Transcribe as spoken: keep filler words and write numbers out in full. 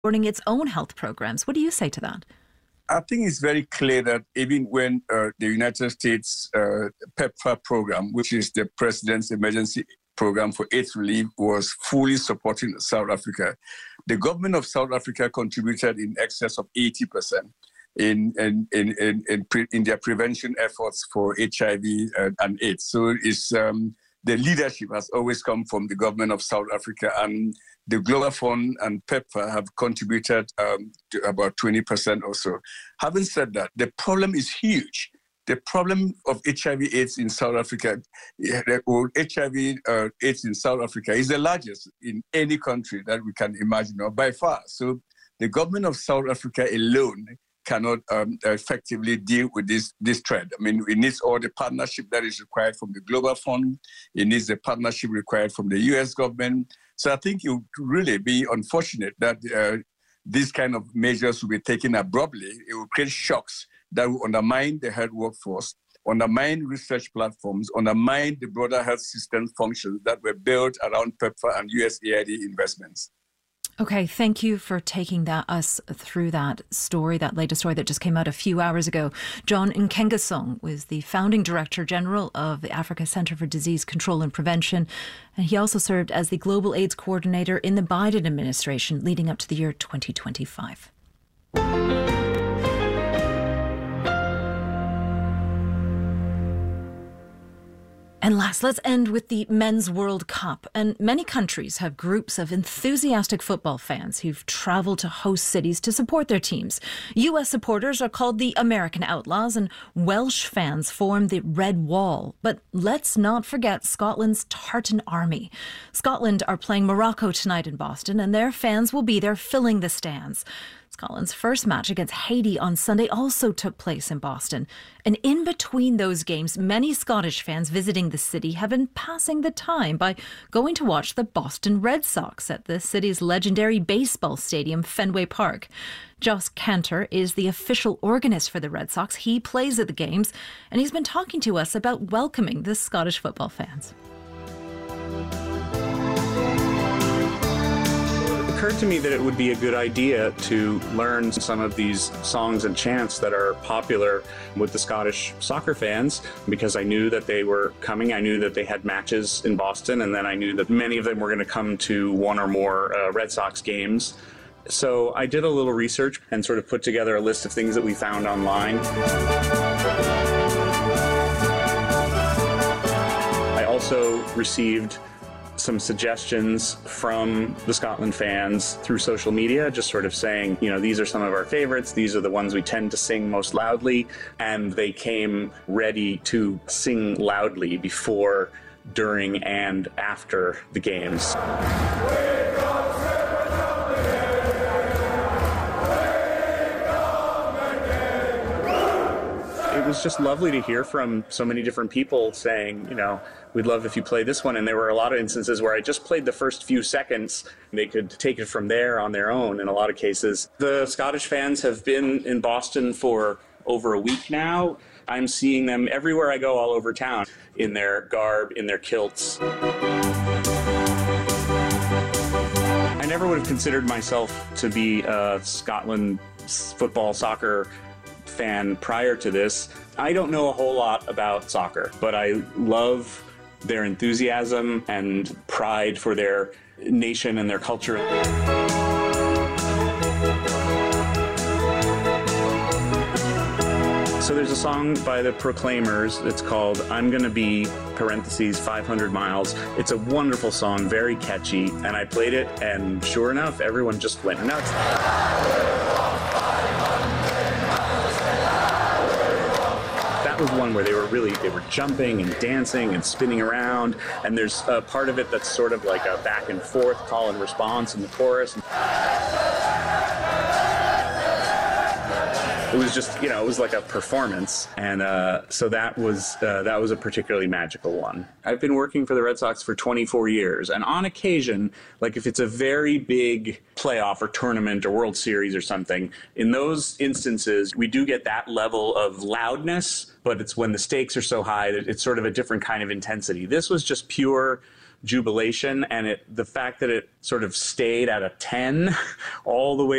supporting its own health programs. What do you say to that? I think it's very clear that even when uh, the United States uh, PEPFAR program, which is the President's Emergency Program for AIDS Relief, was fully supporting South Africa, the government of South Africa contributed in excess of eighty percent in in in in, in, pre, in their prevention efforts for H I V and, and AIDS. So it's um, the leadership has always come from the government of South Africa, and the Global Fund and PEPFAR have contributed um, to about twenty percent or so. Having said that, the problem is huge. The problem of H I V AIDS in South Africa, or H I V uh, AIDS in South Africa, is the largest in any country that we can imagine, or by far. So the government of South Africa alone cannot um, effectively deal with this, this threat. I mean, it needs all the partnership that is required from the Global Fund. It needs the partnership required from the U S government. So I think it would really be unfortunate that uh, these kind of measures will be taken abruptly. It will create shocks that will undermine the health workforce, undermine research platforms, undermine the broader health system functions that were built around PEPFAR and U S A I D investments. Okay, thank you for taking that us through that story, that latest story that just came out a few hours ago. John Nkengasong was the founding director general of the Africa Centre for Disease Control and Prevention, and he also served as the global AIDS coordinator in the Biden administration leading up to the year twenty twenty-five. And last, let's end with the Men's World Cup. And many countries have groups of enthusiastic football fans who've travelled to host cities to support their teams. U S supporters are called the American Outlaws, and Welsh fans form the Red Wall. But let's not forget Scotland's Tartan Army. Scotland are playing Morocco tonight in Boston, and their fans will be there filling the stands. Scotland's first match against Haiti on Sunday also took place in Boston. And in between those games, many Scottish fans visiting the city have been passing the time by going to watch the Boston Red Sox at the city's legendary baseball stadium, Fenway Park. Joss Cantor is the official organist for the Red Sox. He plays at the games, and he's been talking to us about welcoming the Scottish football fans. It occurred to me that it would be a good idea to learn some of these songs and chants that are popular with the Scottish soccer fans, because I knew that they were coming. I knew that they had matches in Boston, and then I knew that many of them were going to come to one or more uh, Red Sox games. So I did a little research and sort of put together a list of things that we found online. I also received some suggestions from the Scotland fans through social media, just sort of saying, you know, these are some of our favorites, these are the ones we tend to sing most loudly, and they came ready to sing loudly before, during, and after the games. It was just lovely to hear from so many different people saying, you know, we'd love if you play this one. And there were a lot of instances where I just played the first few seconds. They could take it from there on their own in a lot of cases. The Scottish fans have been in Boston for over a week now. I'm seeing them everywhere I go all over town, in their garb, in their kilts. I never would have considered myself to be a Scotland football soccer fan prior to this. I don't know a whole lot about soccer, but I love their enthusiasm and pride for their nation and their culture. So there's a song by the Proclaimers that's called I'm Gonna Be, parentheses, five hundred miles. It's a wonderful song, very catchy, and I played it, and sure enough, everyone just went nuts. Was one where they were really, they were jumping and dancing and spinning around, and there's a part of it that's sort of like a back and forth call and response in the chorus. It was just, you know, it was like a performance, and uh, so that was uh, that was a particularly magical one. I've been working for the Red Sox for twenty-four years, and on occasion, like if it's a very big playoff or tournament or World Series or something, in those instances, we do get that level of loudness, but it's when the stakes are so high that it's sort of a different kind of intensity. This was just pure jubilation, and it the fact that it sort of stayed at a ten all the way